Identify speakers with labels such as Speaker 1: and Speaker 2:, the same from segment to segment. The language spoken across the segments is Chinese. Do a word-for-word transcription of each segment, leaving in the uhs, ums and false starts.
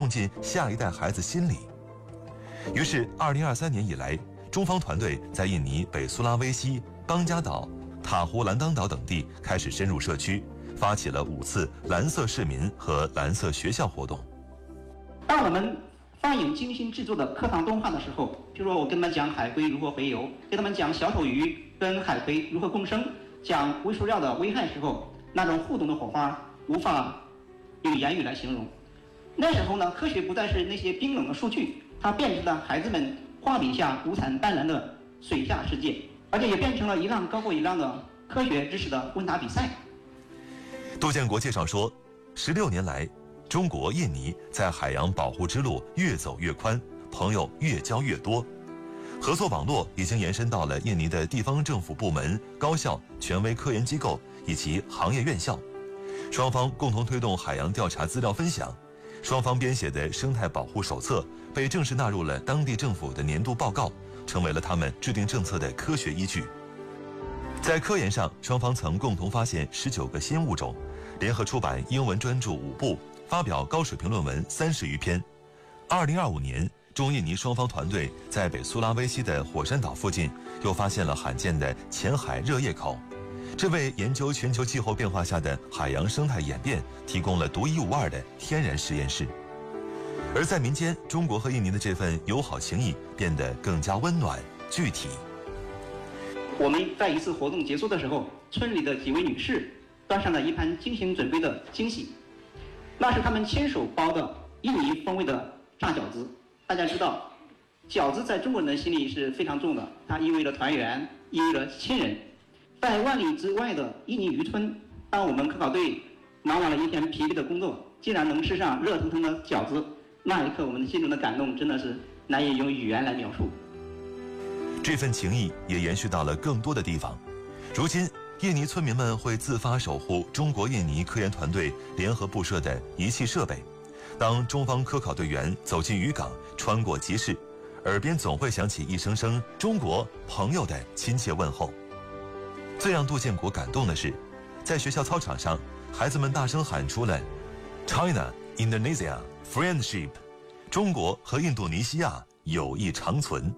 Speaker 1: 种进下一代孩子心里。于是，二零二三年以来，中方团队在印尼北苏拉威西、邦加岛、塔胡兰当岛等地开始深入社区，发起了五次蓝色市民和蓝色学校活动。
Speaker 2: 当我们放映精心制作的课堂动画的时候，比如说我跟他们讲海龟如何洄游，跟他们讲小丑鱼跟海龟如何共生，讲微塑料的危害时候，那种互动的火花无法用言语来形容。那时候呢，科学不再是那些冰冷的数据，它变成了孩子们画笔下五彩斑斓的水下世界，而且也变成了一浪高过一浪的科学知识的问答比赛。
Speaker 1: 杜建国介绍说，十六年来，中国、印尼在海洋保护之路越走越宽，朋友越交越多，合作网络已经延伸到了印尼的地方政府部门、高校、权威科研机构以及行业院校。双方共同推动海洋调查资料分享，双方编写的生态保护手册被正式纳入了当地政府的年度报告，成为了他们制定政策的科学依据。在科研上，双方曾共同发现十九个新物种，联合出版英文专著五部，发表高水平论文三十余篇。二零二五年，中印尼双方团队在北苏拉威西的火山岛附近又发现了罕见的浅海热液口，这为研究全球气候变化下的海洋生态演变提供了独一无二的天然实验室。而在民间，中国和印尼的这份友好情谊变得更加温暖具体。
Speaker 2: 我们在一次活动结束的时候，村里的几位女士端上了一盘精心准备的惊喜，那是他们亲手包的印尼风味的炸饺子。大家知道，饺子在中国人的心里是非常重的，它意味着团圆，意味着亲人。在万里之外的印尼渔村，当我们科考队忙完了一天疲惫的工作，竟然能吃上热腾腾的饺子，那一刻我们心中的感动真的是难以用语言来描述。
Speaker 1: 这份情谊也延续到了更多的地方。如今，印尼村民们会自发守护中国印尼科研团队联合布设的仪器设备。当中方科考队员走进渔港，穿过集市，耳边总会响起一声声中国朋友的亲切问候。最让杜建国感动的是，在学校操场上，孩子们大声喊出了 China, Indonesia, Friendship， 中国和印度尼西亚友谊长存。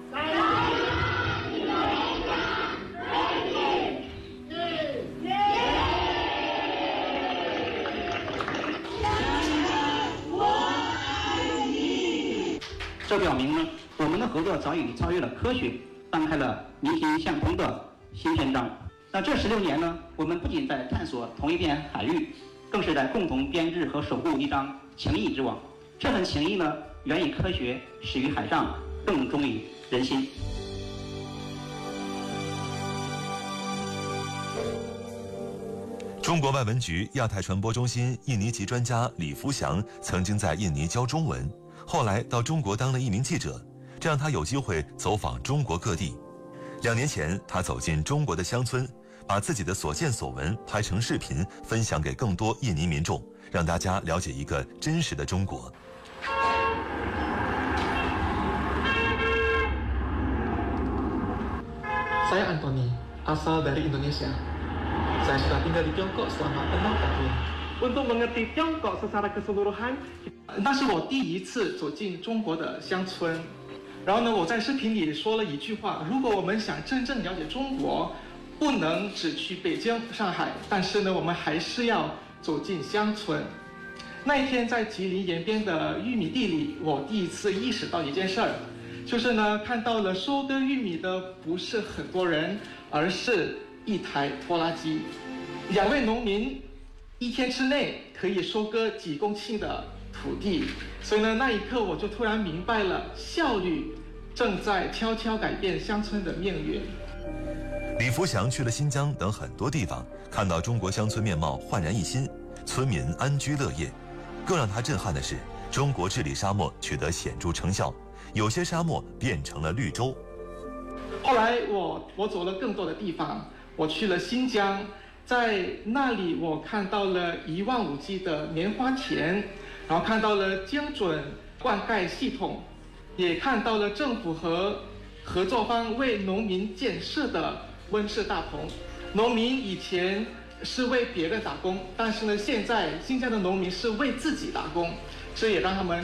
Speaker 2: 这表明呢，我们的合作早已超越了科学，翻开了民心相通的新篇章。那这十六年呢，我们不仅在探索同一片海域，更是在共同编织和守护一张情谊之网。这份情谊呢，源于科学，始于海上，更忠于人心。
Speaker 1: 中国外文局亚太传播中心印尼籍专家李福祥曾经在印尼教中文，后来到中国当了一名记者，这让他有机会走访中国各地。两年前，他走进中国的乡村，把自己的所见所闻拍成视频，分享给更多印尼民众，让大家了解一个真实的中国。
Speaker 3: Saya Anthony, asal dari Indonesia. Saya sudah tinggal di Tiongkok selama enam tahun. Untuk mengerti Tiongkok secara keseluruhan， 那是我第一次走进中国的乡村。然后呢，我在视频里说了一句话：如果我们想真正了解中国，不能只去北京、上海，但是呢，我们还是要走进乡村。那一天在吉林延边的玉米地里，我第一次意识到一件事儿，就是呢，看到了收割玉米的不是很多人，而是一台拖拉机。两位农民一天之内可以收割几公顷的土地，所以呢，那一刻我就突然明白了，效率正在悄悄改变乡村的命运。
Speaker 1: 李福祥去了新疆等很多地方，看到中国乡村面貌焕然一新，村民安居乐业。更让他震撼的是，中国治理沙漠取得显著成效，有些沙漠变成了绿洲。
Speaker 3: 后来我我走了更多的地方，我去了新疆，在那里我看到了一望无际的棉花田，然后看到了精准灌溉系统，也看到了政府和合作方为农民建设的温室大棚。农民以前是为别人打工，但是呢，现在新疆的农民是为自己打工，这也让他们